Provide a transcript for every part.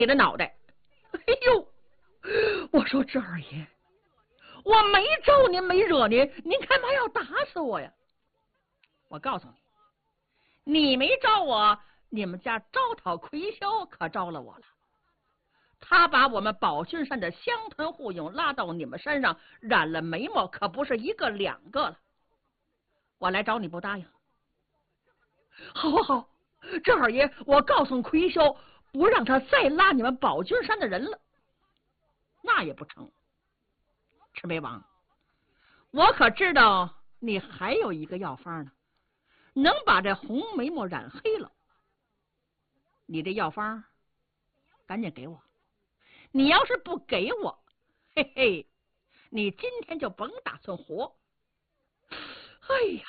你的脑袋。哎呦，我说这二爷，我没招您，没惹您，您干嘛要打死我呀？我告诉你，你没招我，你们家招讨魁霄可招了我了。他把我们宝君山的乡团户勇拉到你们山上，染了眉毛，可不是一个两个了。我来找你不答应。好好好，这二爷，我告诉魁霄，不让他再拉你们宝君山的人了。那也不成。赤眉王，我可知道你还有一个药方呢，能把这红眉毛染黑了。你这药方赶紧给我，你要是不给我，嘿嘿，你今天就甭打算活。哎呀，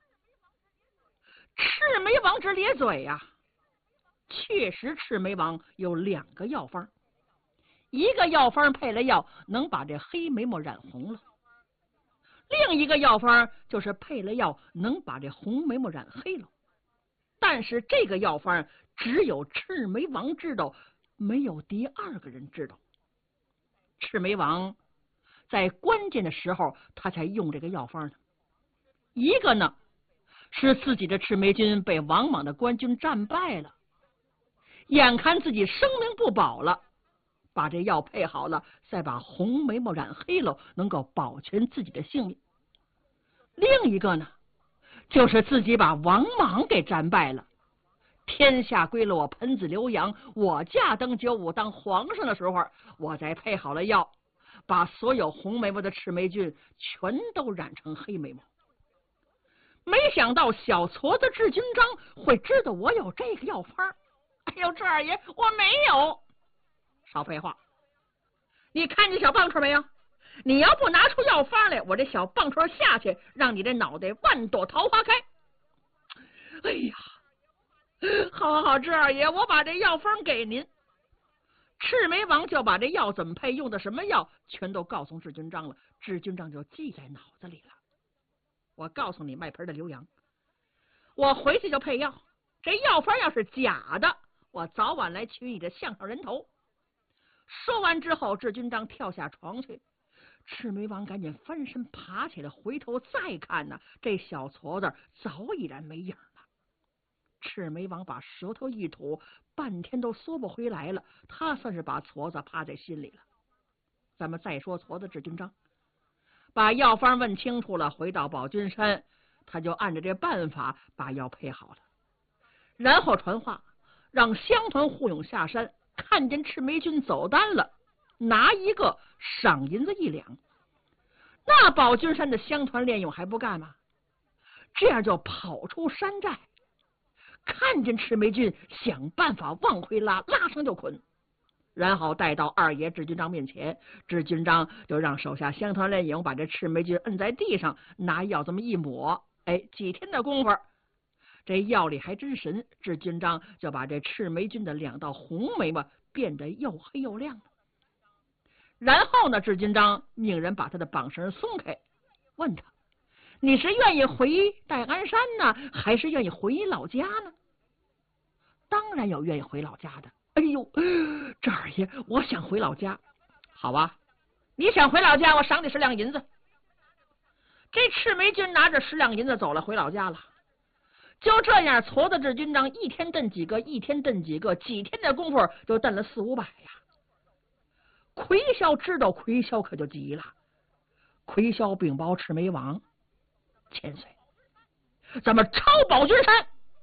赤眉王直咧嘴呀！确实，赤眉王有2个药方，一个药方配了药能把这黑眉毛染红了，另一个药方就是配了药能把这红眉毛染黑了。但是这个药方只有赤眉王知道，没有第2个人知道。赤眉王在关键的时候他才用这个药方呢。一个呢是自己的赤眉军被王莽的官军战败了，眼看自己生命不保了，把这药配好了，再把红眉毛染黑了，能够保全自己的性命。另一个呢就是自己把王莽给战败了，天下归了我盆子刘洋，我驾登95武当皇上的时候，我再配好了药，把所有红眉毛的赤眉军全都染成黑眉毛。没想到小矬子智军章会知道我有这个药方。哎呦，这二爷，我没有。少废话，你看见小棒槌没有？你要不拿出药方来，我这小棒槌下去，让你这脑袋万朵桃花开。哎呀，好好好，智二爷，我把这药方给您。赤眉王就把这药怎么配，用的什么药，全都告诉智军章了。智军章就记在脑子里了。我告诉你，卖盆的刘洋，我回去就配药。这药方要是假的，我早晚来取你的项上人头。说完之后，智军章跳下床去。赤眉王赶紧翻身爬起来，回头再看呢，这小矬子早已然没影了。赤眉王把舌头一吐，半天都缩不回来了。他算是把矬子趴在心里了。咱们再说矬子智军章，把药方问清楚了，回到宝君山，他就按照这办法把药配好了，然后传话让乡团护勇下山，看见赤眉军走单了，拿一个赏银子1两。那宝君山的乡团练勇还不干吗？这样就跑出山寨，看见赤眉军，想办法往回拉，拉上就捆，然后带到二爷智军章面前。智军章就让手下乡团练勇把这赤眉军摁在地上，拿药这么一抹，哎，几天的功夫，这药力还真神。智军章就把这赤眉军的2道红眉毛变得又黑又亮了。然后呢，智军章命人把他的绑绳松开，问他：你是愿意回戴安山呢，还是愿意回老家呢？当然有愿意回老家的。哎呦，这二爷，我想回老家。好吧，你想回老家，我赏你10两银子。这赤眉军拿着10两银子走了，回老家了。就这样，矬子智军章一天蹬几个，一天蹬几个，几天的功夫就蹬了400-500呀。魁霄知道，魁霄可就急了。魁霄禀报赤眉王千岁，咱们抄宝君山。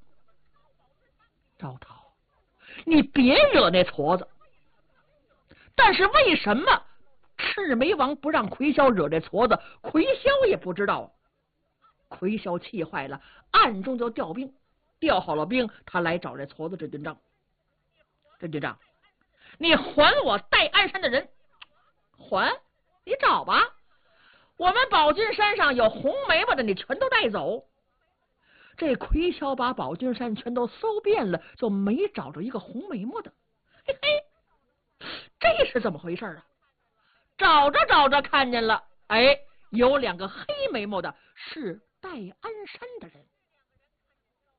赵涛，你别惹那矬子。但是为什么赤眉王不让魁霄惹这矬子？魁霄也不知道。魁霄气坏了，暗中就调兵，调好了兵，他来找这矬子智军章。智军章，你还我戴安山的人。还？你找吧，我们宝君山上有红眉毛的，你全都带走。这魁霄把宝君山全都搜遍了，就没找着一个红眉毛的。嘿嘿，这是怎么回事啊？找着找着看见了，哎，有2个黑眉毛的，是戴安山的人。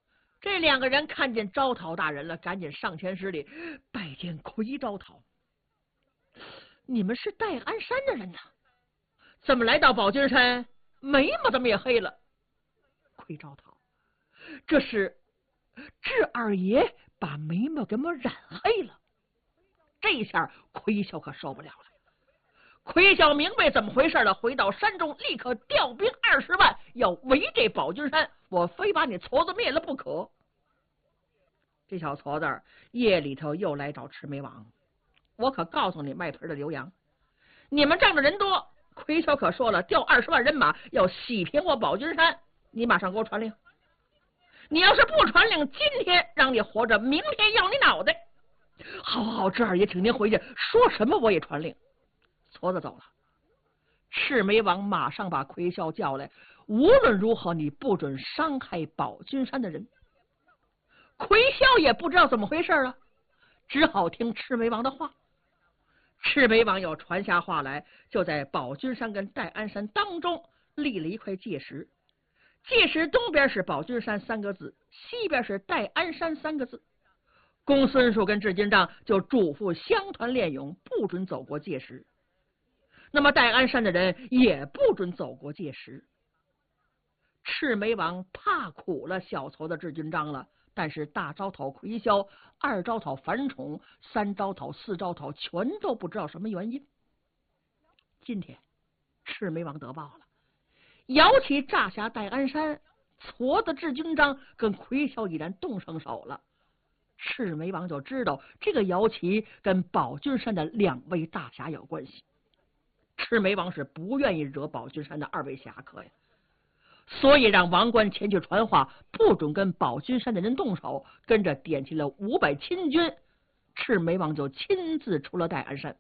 这两个人看见招讨大人了，赶紧上前施礼，拜见魁招讨。你们是戴安山的人呐？怎么来到宝君山？眉毛怎么也黑了？魁招讨，这是智二爷把眉毛给我染黑了。这下魁笑可受不了了。魁笑明白怎么回事了，回到山中，立刻调兵20万，要围这宝君山，我非把你矬子灭了不可。这小矬子夜里头又来找魑魅王，我可告诉你卖盆的刘洋，你们仗着人多，魁笑可说了，调20万人马要洗平我宝君山，你马上给我传令。你要是不传令，今天让你活着，明天要你脑袋。好好，智二爷，请您回去，说什么我也传令。矬子走了，魑魅王马上把魁笑叫来，无论如何你不准伤害宝君山的人。魁笑也不知道怎么回事了，只好听魑魅王的话。魑魅王又传下话来，就在宝君山跟戴安山当中立了一块界石，界石东边是宝君山3个字，西边是戴安山3个字。公孙述跟智军帐就嘱咐乡团练勇，不准走过界石。那么戴安山的人也不准走过界石。魑魅王怕苦了小矬子智军帐了，但是大招讨魁霄，二招讨樊宠，三招讨四招讨全都不知道什么原因。今天魑魅王得报了，摇起诈侠戴安山，矬子智军帐跟魁霄已然动上手了。魑魅王就知道这个摇旗跟宝君山的2位大侠有关系。魑魅王是不愿意惹宝君山的2位侠客呀，所以让王冠前去传话，不准跟宝君山的人动手，跟着点起了500亲军。魑魅王就亲自出了戴安山。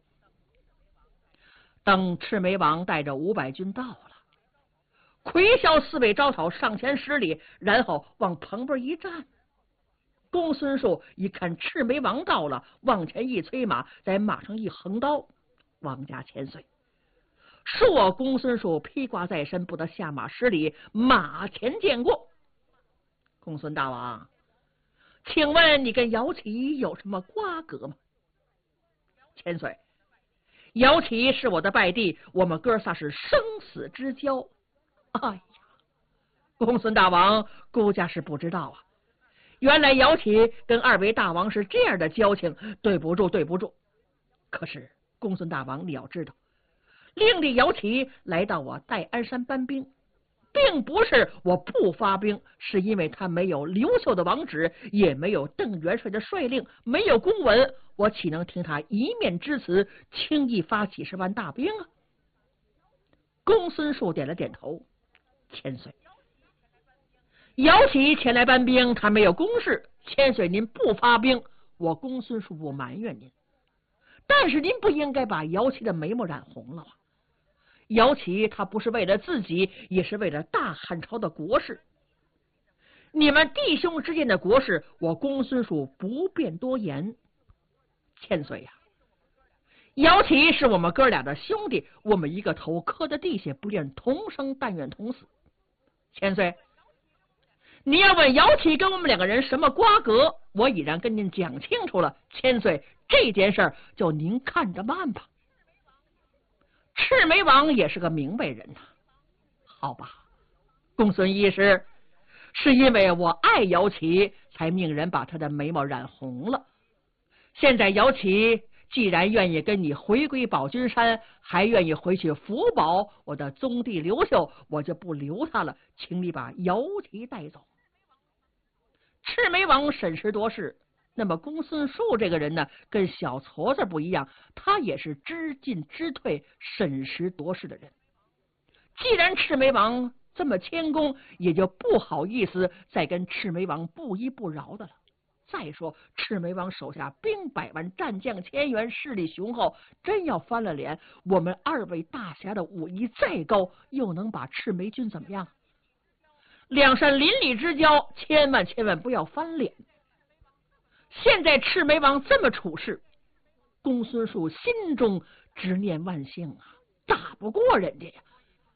等魑魅王带着500军到了，魁霄4位招讨上前施礼，然后往旁边一站。公孙述一看魑魅王到了，往前一催马，在马上一横刀，王家千岁。说公孙述披挂在身，不得下马施礼，马前见过。公孙大王，请问你跟姚启有什么瓜葛吗？千岁，姚启是我的拜弟，我们哥仨是生死之交。哎呀，公孙大王，孤家是不知道啊，原来姚启跟2位大王是这样的交情，对不住对不住。可是公孙大王，你要知道，令弟姚启来到我戴安山搬兵，并不是我不发兵，是因为他没有刘秀的王旨，也没有邓元帅的帅令，没有公文，我岂能听他一面之词，轻易发几10万大兵啊？公孙述点了点头，千岁，姚启前来搬兵，他没有公事，千岁您不发兵，我公孙述不埋怨您，但是您不应该把姚启的眉毛染红了啊！姚启他不是为了自己，也是为了大汉朝的国事。你们弟兄之间的国事，我公孙述不便多言。千岁呀，姚启是我们哥俩的兄弟，我们一个头磕在地下，不愿同生，但愿同死。千岁，你要问姚启跟我们2个人什么瓜葛，我已然跟您讲清楚了。千岁，这件事儿就您看着办吧。魑魅王也是个明白人呐，好吧，公孙医师，是因为我爱姚启，才命人把他的眉毛染红了。现在姚启既然愿意跟你回归宝君山，还愿意回去辅保我的宗弟刘秀，我就不留他了，请你把姚启带走。魑魅王审时度势，那么公孙述这个人呢，跟小矬子不一样，他也是知进知退、审时度势的人。既然魑魅王这么谦恭，也就不好意思再跟魑魅王不依不饶的了。再说魑魅王手下兵100万，战将1000员，势力雄厚，真要翻了脸，我们2位大侠的武艺再高，又能把魑魅军怎么样？两山邻里之交，千万不要翻脸。现在魑魅王这么处事，公孙述心中执念万幸啊，打不过人家呀。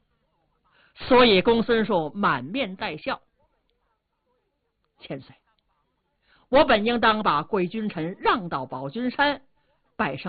所以公孙述满面带笑。千岁， 我本应当把桂君臣让到宝君山，拜上